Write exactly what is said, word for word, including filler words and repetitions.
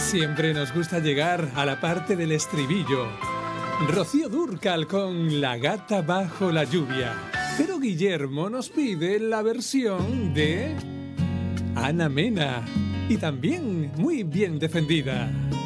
Siempre nos gusta llegar a la parte del estribillo. Rocío Dúrcal con La gata bajo la lluvia. Pero Guillermo nos pide la versión de Ana Mena. Y también muy bien defendida.